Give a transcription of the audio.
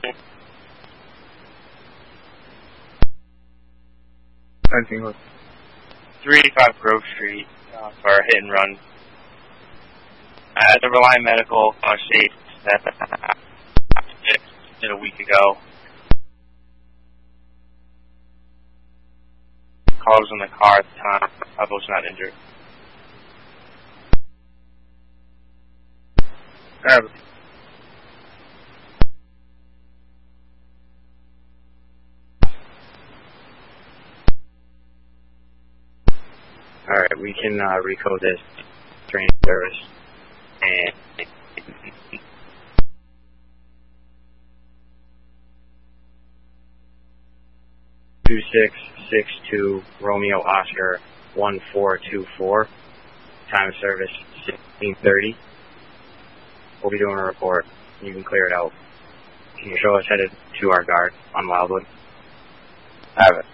385 Grove Street for a hit and run. At the Reliant Medical states that did a week ago. Cars was in the car at the time. I was not injured. Alright, we can recode this train service. And 2662 Romeo Oscar 1424. Time of service 1630. We'll be doing a report. You can clear it out. Can you show us headed to our guard on Wildwood? Have it.